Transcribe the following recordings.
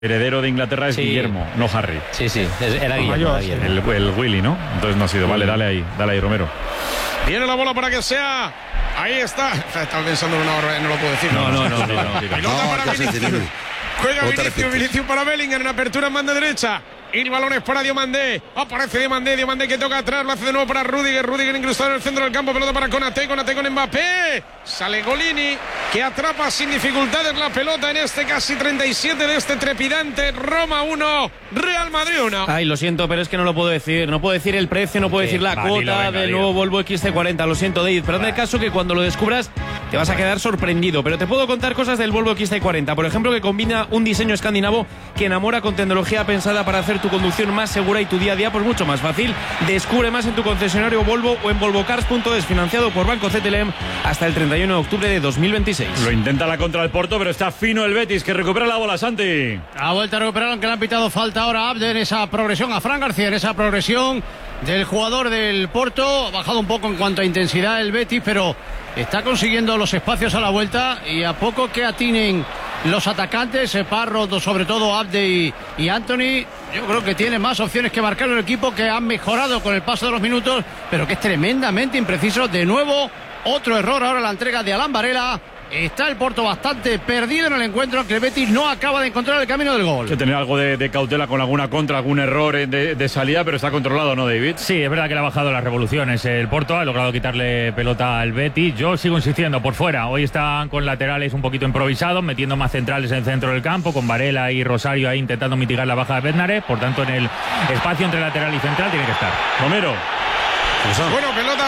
heredero de Inglaterra es Guillermo, no Harry. Sí, era Guillermo. El Willy, ¿no? Entonces no ha sido. Vale, dale ahí, Romero. Viene la bola para que sea. Ahí está. Estaba pensando en una hora, no lo puedo decir. No. Pelota para Vinicius. Juega Vinicius para Bellingham en apertura en banda derecha. Y el balón es para Diomandé. Aparece Diomandé que toca atrás. Lo hace de nuevo para Rudiger incrustado en el centro del campo. Pelota para Konaté con Mbappé. Sale Golini, que atrapa sin dificultades la pelota en este casi 37 de este trepidante. Roma 1, Real Madrid 1. Ay, lo siento, pero es que no lo puedo decir. No puedo decir el precio, no puedo decir la cuota del nuevo Volvo XC40. Lo siento, David, pero en el caso que cuando lo descubras te vas a quedar sorprendido. Pero te puedo contar cosas del Volvo XC40. Por ejemplo, que combina un diseño escandinavo que enamora con tecnología pensada para hacer tu conducción más segura y tu día a día pues mucho más fácil. Descubre más en tu concesionario Volvo o en volvocars.es, financiado por Banco CTLM hasta el 31 de octubre de 2026. Lo intenta la contra del Porto, pero está fino el Betis, que recupera la bola, Santi. Ha vuelto a recuperar, aunque le han pitado falta ahora a Abde en esa progresión, a Fran García en esa progresión del jugador del Porto. Ha bajado un poco en cuanto a intensidad el Betis, pero está consiguiendo los espacios a la vuelta, y a poco que atinen los atacantes, Parro, sobre todo Abde y Anthony, yo creo que tiene más opciones que marcar el equipo, que han mejorado con el paso de los minutos, pero que es tremendamente impreciso. De nuevo, otro error ahora, la entrega de Alan Varela. Está el Porto bastante perdido en el encuentro, aunque el Betis no acaba de encontrar el camino del gol. Hay que tener algo de cautela con alguna contra, algún error de salida, pero está controlado, ¿no, David? Sí, es verdad que le ha bajado las revoluciones. El Porto ha logrado quitarle pelota al Betis. Yo sigo insistiendo, por fuera. Hoy están con laterales un poquito improvisados, metiendo más centrales en el centro del campo, con Varela y Rosario ahí intentando mitigar la baja de Bednarek. Por tanto, en el espacio entre lateral y central tiene que estar. Romero. Bueno, pelota.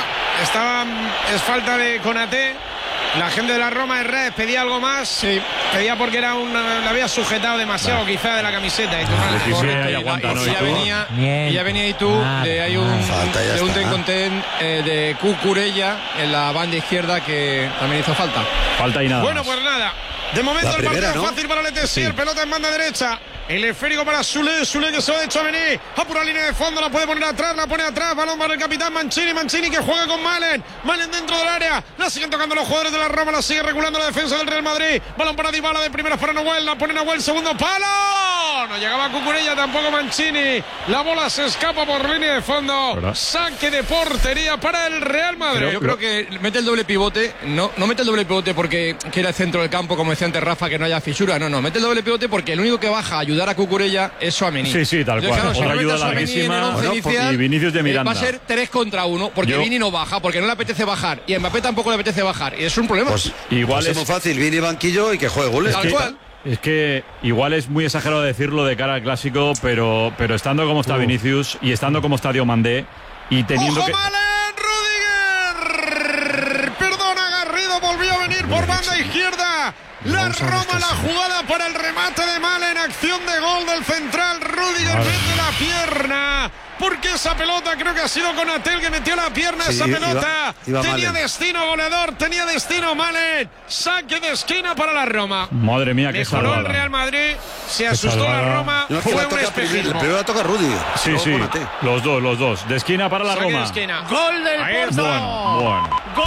Es falta de Konaté. La gente de la Roma Herrera pedía algo más. Sí. Pedía porque era le había sujetado demasiado quizá de la camiseta. Y ya venía y tú hay un ten con ten de Cucurella en la banda izquierda que también hizo falta. Falta y nada. Bueno, pues nada. De momento el partido fácil para Letessier. Pelota en banda derecha. El esférico para Sule que se lo ha hecho a venir. A pura línea de fondo, la puede poner atrás, balón para el capitán Mancini que juega con Malen dentro del área, la siguen tocando los jugadores de la Roma, la sigue regulando la defensa del Real Madrid. Balón para Dybala, de primeras para Nahuel, la pone Nahuel, segundo palo, no llegaba Cucurella, tampoco Mancini, la bola se escapa por línea de fondo. ¿verdad? Saque de portería para el Real Madrid. Yo creo que mete el doble pivote, no mete el doble pivote porque quiere el centro del campo, como decía antes Rafa, que no haya fisura, no, mete el doble pivote porque el único que baja a ayudar a Cucurella es Tchouaméni. Sí, tal cual. Otra ayuda larguísima. Y Vinicius de Miranda. Va a ser 3 contra 1 porque Vini no baja, porque no le apetece bajar, y a Mbappé tampoco le apetece bajar, y es un problema. Pues igual es muy fácil, Vini banquillo y que juegue goles. Tal cual. Es que igual es muy exagerado decirlo de cara al clásico, pero estando como está Vinicius y estando como está Diomandé y teniendo ¡ojo, que... Malen! ¡Rudiger! Perdona, Garrido volvió a venir por banda izquierda. La Roma, la jugada para el remate de Malen, acción de gol del central. Rudiger mete la pierna, porque esa pelota creo que ha sido Konaté que metió la pierna. Esa pelota iba tenía Malen. Destino goleador, tenía destino Malen. Saque de esquina para la Roma. Madre mía, qué mejoró salvada. el Real Madrid, se asustó la Roma. No, fue un espejismo. Primero la toca Rudiger. Sí, los dos. De esquina para la Saque Roma. de esquina. Gol del Porto. Bueno.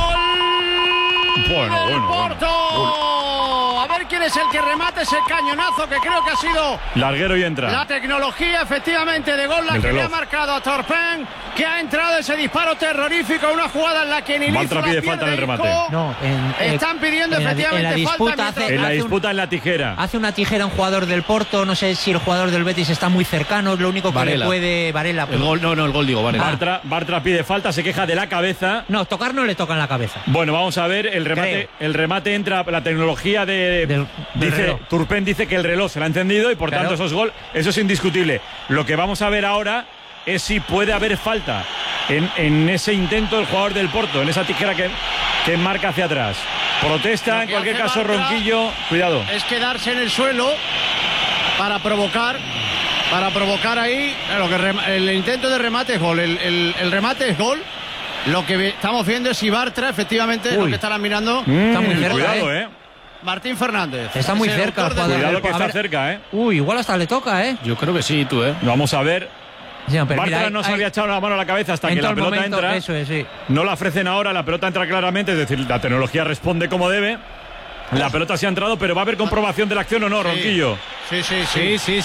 Gol del Porto. A ver quién es el que remate ese cañonazo, que creo que ha sido Larguero y entra. la tecnología efectivamente de gol la que le ha marcado a Torpen, que ha entrado ese disparo terrorífico, una jugada en la que ni Bartra pide falta en el remate. Están pidiendo efectivamente falta. En la disputa en la tijera. Hace una tijera un jugador del Porto, no sé si el jugador del Betis está muy cercano, lo único que Varela. le puede... Varela. El gol, el gol digo, Varela. Bartra pide falta, se queja de la cabeza. No, tocar no le toca en la cabeza. Bueno, vamos a ver, el remate entra, la tecnología del reloj. Turpin dice que el reloj se le ha encendido y por tanto eso es indiscutible. Lo que vamos a ver ahora es si puede haber falta en ese intento del jugador del Porto, en esa tijera que marca hacia atrás. Protesta, en cualquier caso Ronquillo, cuidado. Es quedarse en el suelo para provocar ahí. Claro, que el intento de remate es gol, el remate es gol. Lo que estamos viendo es si Bartra, efectivamente, lo que estarán mirando. Está muy cerca, cuidado, Martín Fernández. Está muy cerca. Cuidado que está cerca, Igual hasta le toca, Yo creo que sí, tú, Vamos a ver. Sí, pero Bartra mira, no se había echado la mano a la cabeza hasta que la pelota entra. Eso es, sí. No la ofrecen ahora, la pelota entra claramente, es decir, la tecnología responde como debe. La pelota se ha entrado, pero va a haber comprobación de la acción o no, Ronquillo. Sí.